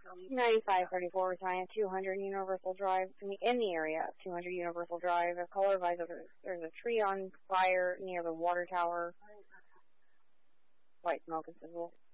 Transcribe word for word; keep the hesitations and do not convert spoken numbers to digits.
ninety-five thirty-four, Retiana, two hundred Universal Drive, in the, in the area of two hundred Universal Drive. A caller advised that there's a tree on fire near the water tower. White smoke is visible.